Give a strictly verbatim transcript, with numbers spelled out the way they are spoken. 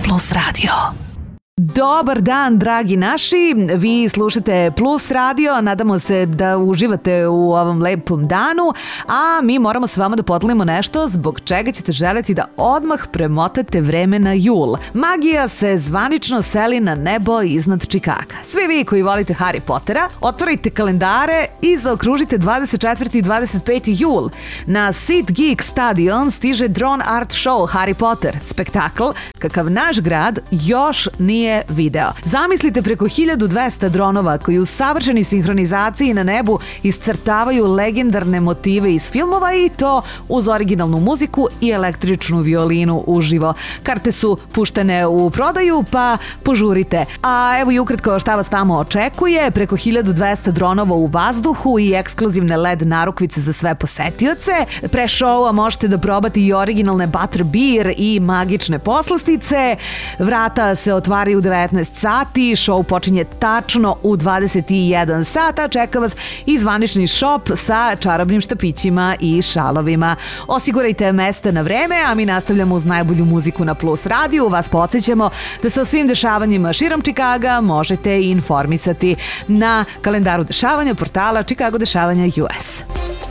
Plus Radio. Dobar dan, dragi naši, vi slušate Plus Radio, nadamo se da uživate u ovom lepom danu, a mi moramo s vama da podelimo nešto zbog čega ćete želeti da odmah premotate vreme na jul. Magija se zvanično seli na nebo iznad Čikaga. Svi vi koji volite Harry Pottera, otvorite kalendare i zaokružite dvadeset četvrti i dvadeset peti jul. Na SeatGeek stadion stiže Drone Art Show Harry Potter, spektakl kakav naš grad još nije video. Zamislite preko hiljadu dvesta dronova koji u savršenoj sinhronizaciji na nebu iscrtavaju legendarne motive iz filmova i to uz originalnu muziku i električnu violinu uživo. Karte su puštene u prodaju, pa požurite. A evo i ukratko šta vas tamo očekuje. Preko hiljadu dvesta dronova u vazduhu i ekskluzivne led narukvice za sve posetioce. Pre showa možete da probate i originalne butterbeer i magične poslastice. Vrata se otvaraju u devetnaest sati, show počinje tačno u dvadeset jedan sata, čeka vas i zvanični šop sa čarobnim štapićima i šalovima. Osigurajte mesta na vreme, a mi nastavljamo uz najbolju muziku na Plus radiju. Vas podsjećamo da se o svim dešavanjima širom Čikaga možete informisati na kalendaru dešavanja portala Chicago Dešavanja U S.